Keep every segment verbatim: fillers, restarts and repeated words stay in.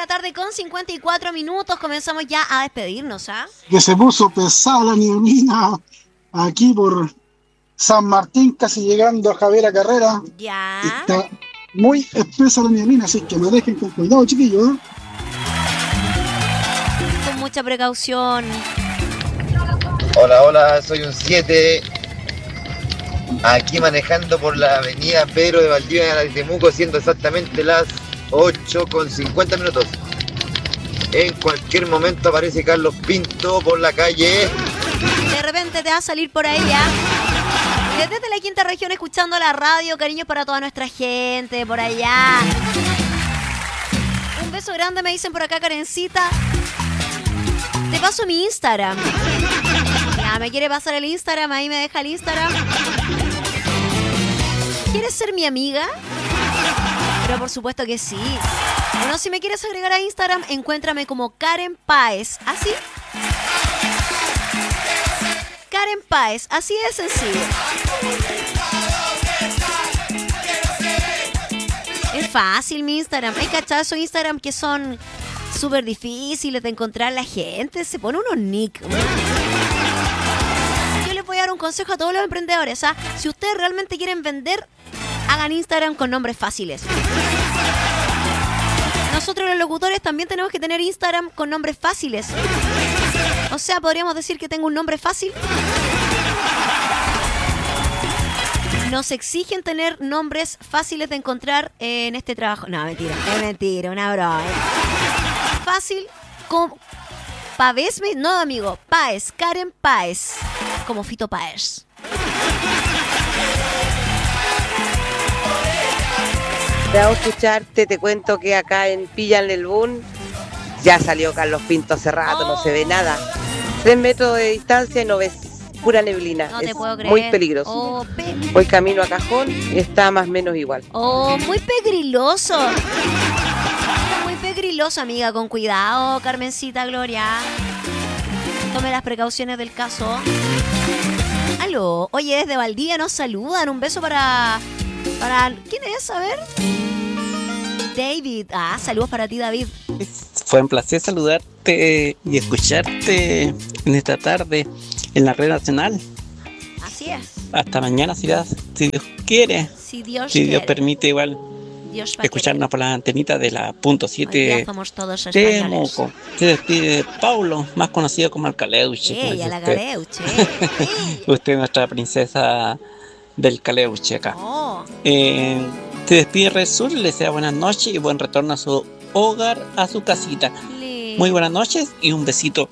la tarde con cincuenta y cuatro minutos. Comenzamos ya a despedirnos, ¿ah? Que se puso pesada la nieblina aquí por San Martín, casi llegando a Javiera Carrera. Ya. Está muy espesa la nieblina, así que me dejen con cuidado, chiquillos, ¿eh? Con mucha precaución. Hola, hola, soy un siete. Aquí manejando por la avenida Pedro de Valdivia de Temuco, siendo exactamente las ocho con cincuenta minutos. En cualquier momento aparece Carlos Pinto por la calle. De repente te va a salir por ahí, ¿ya? Desde la quinta región escuchando la radio, cariños para toda nuestra gente por allá. Un beso grande, me dicen por acá, Karencita. Te paso mi Instagram. Ya, me quiere pasar el Instagram, ahí me deja el Instagram. ¿Quieres ser mi amiga? Pero por supuesto que sí. Bueno, si me quieres agregar a Instagram, encuéntrame como Karen Páez. ¿Así? Karen Páez, así de sencillo. Es fácil mi Instagram. Hay cachazos esos Instagram que son súper difíciles de encontrar la gente. Se pone unos nick. Yo les voy a dar un consejo a todos los emprendedores, ¿ah? Si ustedes realmente quieren vender, hagan Instagram con nombres fáciles. Nosotros los locutores también tenemos que tener Instagram con nombres fáciles. O sea, podríamos decir que tengo un nombre fácil. Nos exigen tener nombres fáciles de encontrar en este trabajo. No, mentira, es mentira, una broma. Fácil con Páez, no amigo, Páez, Karen Páez, como Fito Páez. Te hago escucharte, te cuento que acá en Pilla en el Boom ya salió Carlos Pinto hace rato, oh. No se ve nada. Tres metros de distancia y no ves pura neblina. No te es puedo creer. Muy peligroso. Oh, pe- Voy camino a Cajón y está más o menos igual. Oh, muy pegriloso. Muy pegriloso, amiga, con cuidado, Carmencita Gloria. Tome las precauciones del caso. Aló, oye, desde Valdivia nos saludan. Un beso para... para ¿quién es? A ver. David. Ah, saludos para ti, David. Fue un placer saludarte y escucharte en esta tarde en la red nacional. Así es. Hasta mañana, si Dios, si Dios quiere. Si Dios, si Dios quiere. permite, igual Dios escucharnos por la antenita de la punto siete. Somos todos españoles. Temuco. Se despide Paulo, más conocido como el Caleuche. Ella, la usted. Caleuche. Usted es nuestra princesa del Caleuche acá. Oh. Eh, se despide Red Sur, le desea buenas noches y buen retorno a su hogar, a su casita. Le... Muy buenas noches y un besito.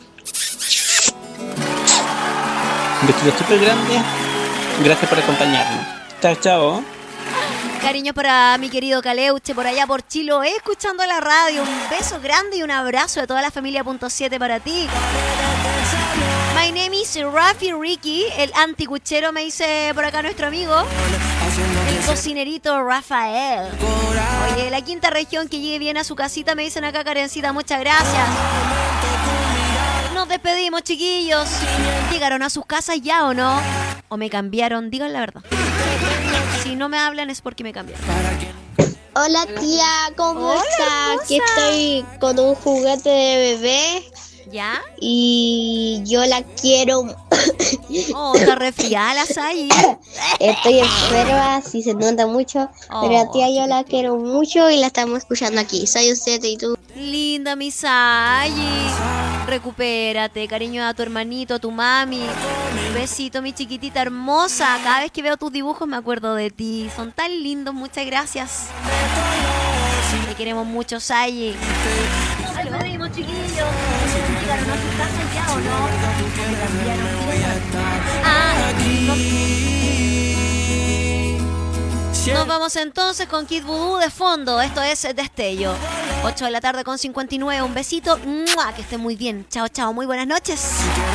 Un besito súper grande. Gracias por acompañarnos. Chao, chao. Cariño para mi querido Caleuche por allá por Chiloé, escuchando la radio. Un beso grande y un abrazo de toda la familia punto siete para ti. My name is Rafi Ricky, el anticuchero, me dice por acá nuestro amigo. El cocinerito Rafael. Oye, la quinta región, que llegue bien a su casita, me dicen acá, Karencita, muchas gracias. Nos despedimos, chiquillos. ¿Llegaron a sus casas ya o no? ¿O me cambiaron? Digan la verdad. Si no me hablan es porque me cambiaron. Hola tía, ¿cómo Hola, estás? hermosa. Aquí estoy con un juguete de bebé. ¿Ya? Y yo la quiero. Oh, está resfriada la Sayi. Estoy enferma, si se nota mucho. Oh, pero tía, yo la quiero mucho y la estamos escuchando aquí. Soy usted y tú. Linda mi Sayi. Recupérate, cariño a tu hermanito, a tu mami. Un besito, mi chiquitita hermosa. Cada vez que veo tus dibujos me acuerdo de ti. Son tan lindos, muchas gracias. Te queremos mucho, Sayi. Nos despedimos, chiquillos. ¿Llegaron a sus casas ya o no? Me cambiaron. Ah, no. Nos vamos entonces con Kid Voodoo de fondo. Esto es Destello. ocho de la tarde con cincuenta y nueve. Un besito. ¡Mua! Que estén muy bien. Chao, chao. Muy buenas noches.